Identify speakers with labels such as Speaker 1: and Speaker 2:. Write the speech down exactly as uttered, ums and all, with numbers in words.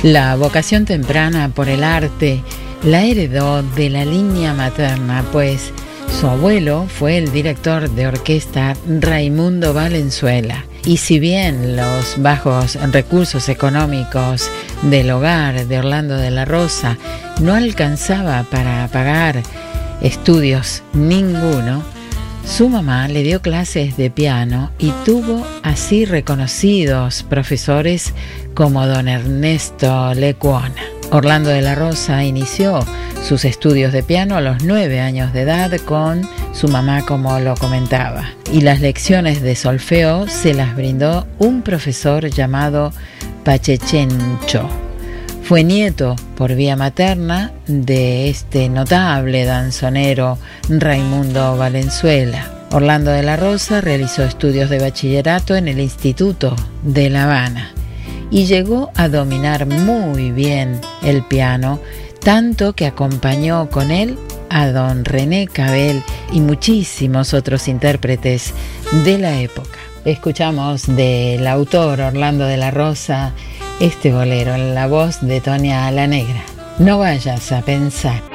Speaker 1: La vocación temprana por el arte la heredó de la línea materna, pues su abuelo fue el director de orquesta Raimundo Valenzuela. Y si bien los bajos recursos económicos del hogar de Orlando de la Rosa no alcanzaba para pagar estudios ninguno, su mamá le dio clases de piano y tuvo así reconocidos profesores como don Ernesto Lecuona. Orlando de la Rosa inició sus estudios de piano a los nueve años de edad con su mamá, como lo comentaba, y las lecciones de solfeo se las brindó un profesor llamado Pachechencho. Fue nieto por vía materna de este notable danzonero Raimundo Valenzuela. Orlando de la Rosa realizó estudios de bachillerato en el Instituto de La Habana y llegó a dominar muy bien el piano, tanto que acompañó con él a don René Cabel y muchísimos otros intérpretes de la época. Escuchamos del autor Orlando de la Rosa este bolero en la voz de Tonia la Negra. No vayas a pensar.